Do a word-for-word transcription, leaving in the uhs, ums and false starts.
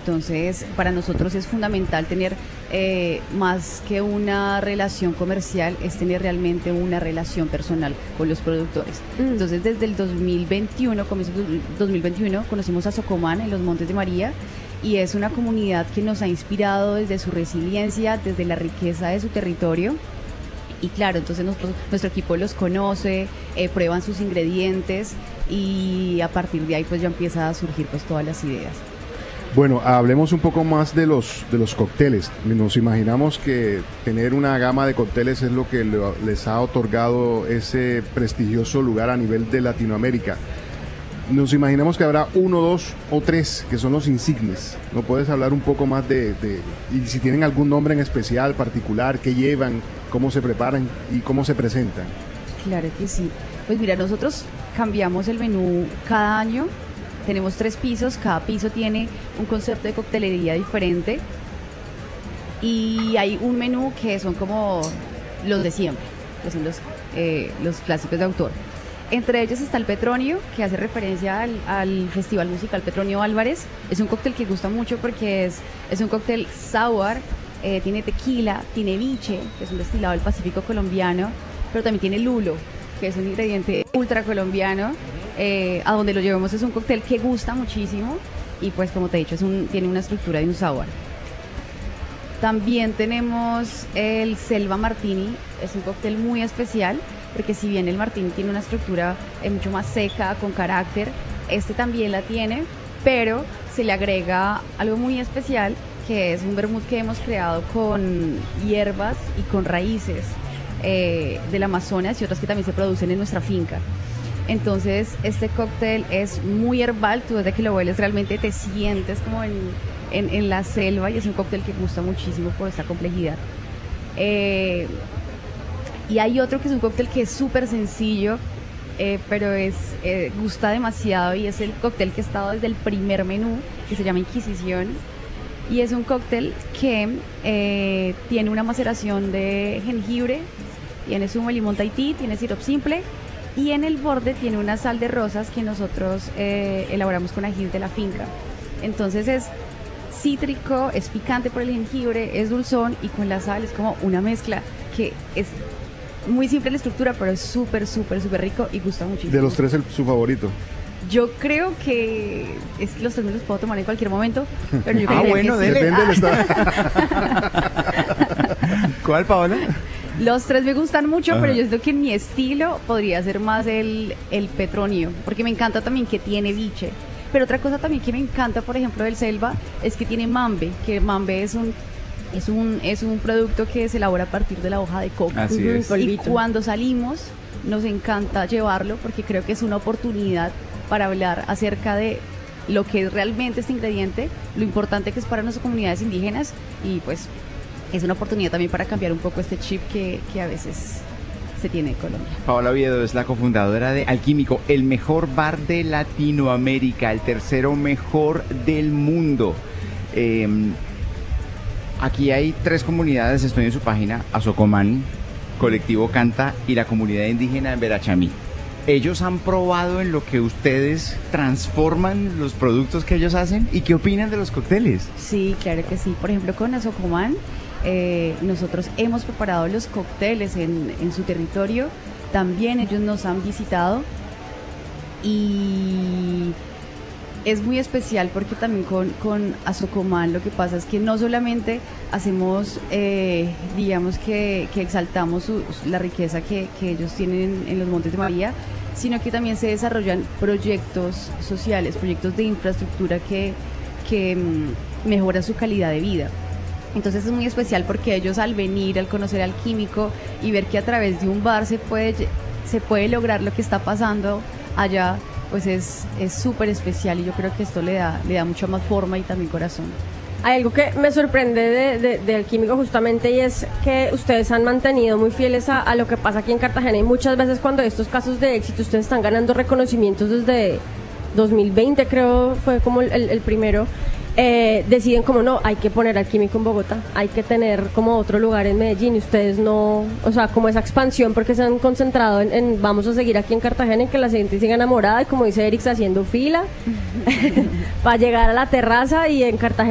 Entonces, para nosotros es fundamental tener eh, más que una relación comercial, es tener realmente una relación personal con los productores. Mm. Entonces, desde el dos mil veintiuno, comienzo del dos mil veintiuno, conocimos a Socomán en los Montes de María, y es una comunidad que nos ha inspirado desde su resiliencia, desde la riqueza de su territorio. Y claro, entonces nosotros, nuestro equipo los conoce, eh, prueban sus ingredientes, y a partir de ahí pues ya empieza a surgir pues todas las ideas. Bueno, hablemos un poco más de los de los cócteles. Nos imaginamos que tener una gama de cócteles es lo que le, les ha otorgado ese prestigioso lugar a nivel de Latinoamérica. Nos imaginamos que habrá uno, dos o tres que son los insignes. ¿No puedes hablar un poco más de, de y si tienen algún nombre en especial, particular, qué llevan, cómo se preparan y cómo se presentan? Claro que sí. Pues mira, nosotros cambiamos el menú cada año. Tenemos tres pisos, cada piso tiene un concepto de coctelería diferente. Y hay un menú que son como los de siempre, que son los, eh, los clásicos de autor. Entre ellos está el Petronio, que hace referencia al, al Festival Musical Petronio Álvarez. Es un cóctel que gusta mucho porque es, es un cóctel sour, eh, tiene tequila, tiene viche, que es un destilado del Pacífico colombiano, pero también tiene lulo, que es un ingrediente ultra colombiano. Eh, a donde lo llevemos es un cóctel que gusta muchísimo y pues como te he dicho, es un, tiene una estructura de un sour. También tenemos el Selva Martini, es un cóctel muy especial, porque si bien el Martini tiene una estructura eh, mucho más seca, con carácter, este también la tiene, pero se le agrega algo muy especial, que es un vermut que hemos creado con hierbas y con raíces eh, del Amazonas y otras que también se producen en nuestra finca. Entonces este cóctel es muy herbal, tú desde que lo hueles realmente te sientes como en, en, en la selva, y es un cóctel que gusta muchísimo por esta complejidad. Eh, Y hay otro que es un cóctel que es súper sencillo, eh, pero es eh, gusta demasiado, y es el cóctel que ha estado desde el primer menú, que se llama Inquisición. Y es un cóctel que eh, tiene una maceración de jengibre, tiene zumo de limón Tahití, tiene sirope simple, y en el borde tiene una sal de rosas que nosotros eh, elaboramos con ají de la finca. Entonces es cítrico, es picante por el jengibre, es dulzón, y con la sal es como una mezcla que es muy simple la estructura, pero es súper, súper, súper rico y gusta muchísimo. De los tres, el, su favorito. Yo creo que es que los tres me los puedo tomar en cualquier momento, pero yo ah, creo bueno, que dele. sí. Depende del estado. ¿Cuál, Paola? Los tres me gustan mucho, Ajá. pero yo creo que en mi estilo podría ser más el, el Petronio, porque me encanta también que tiene biche. Pero otra cosa también que me encanta, por ejemplo, del Selva, es que tiene mambe, que mambe es un Es un, es un producto que se elabora a partir de la hoja de coco. Así es. Y cuando salimos nos encanta llevarlo, porque creo que es una oportunidad para hablar acerca de lo que es realmente este ingrediente, lo importante que es para nuestras comunidades indígenas, y pues es una oportunidad también para cambiar un poco este chip que, que a veces se tiene en Colombia. Paola Oviedo es la cofundadora de Alquímico, el mejor bar de Latinoamérica, el tercero mejor del mundo. Eh, Aquí hay tres comunidades, estoy en su página: Azocomán, Colectivo Canta y la comunidad indígena de Verachamí. ¿Ellos han probado en lo que ustedes transforman los productos que ellos hacen? ¿Y qué opinan de los cócteles? Sí, claro que sí. Por ejemplo, con Azocomán, eh, nosotros hemos preparado los cócteles en, en su territorio. También ellos nos han visitado, y es muy especial porque también con, con Azocomán lo que pasa es que no solamente hacemos, eh, digamos que, que exaltamos su, la riqueza que, que ellos tienen en los Montes de María, sino que también se desarrollan proyectos sociales, proyectos de infraestructura que, que mm, mejoran su calidad de vida. Entonces es muy especial porque ellos, al venir, al conocer Alquímico y ver que a través de un bar se puede, se puede lograr lo que está pasando allá, pues es es súper especial, y yo creo que esto le da le da mucho más forma y también corazón. Hay algo que me sorprende de, de, de Alquímico justamente, y es que ustedes han mantenido muy fieles a, a lo que pasa aquí en Cartagena, y muchas veces cuando estos casos de éxito ustedes están ganando reconocimientos desde dos mil veinte, creo fue como el, el primero, eh, deciden como no, hay que poner Alquímico en Bogotá, hay que tener como otro lugar en Medellín, y ustedes no, o sea, como esa expansión, porque se han concentrado en, en vamos a seguir aquí en Cartagena, en que la gente siga enamorada, y como dice Erix, haciendo fila para llegar a la terraza, y en Cartagena